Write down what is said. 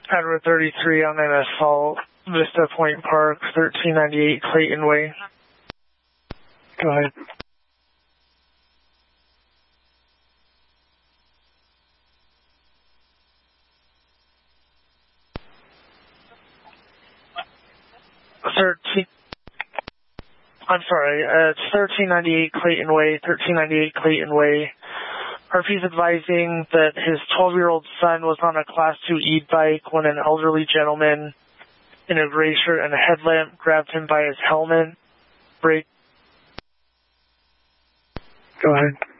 Edward 33 on an assault, Vista Point Park, 1398 Clayton Way. Go ahead. It's 1398 Clayton Way, 1398 Clayton Way. RP's advising that his 12-year-old son was on a Class 2 e-bike when an elderly gentleman in a gray shirt and a headlamp grabbed him by his helmet. Go ahead.